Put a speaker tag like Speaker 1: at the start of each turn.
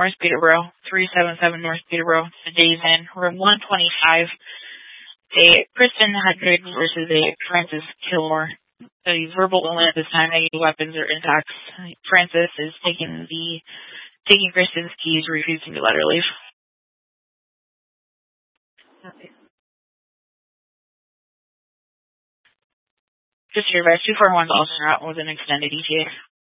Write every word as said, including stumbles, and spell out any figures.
Speaker 1: North Peterborough, three seven seven North Peterborough. Today's in room one twenty-five. A Kristen Hedrick versus a Francis Kilmore. A verbal only at this time. Any weapons or intact. Francis is taking the taking Kristen's keys, refusing to let her leave. Okay. Just your advice, two four one also not with an extended E T A.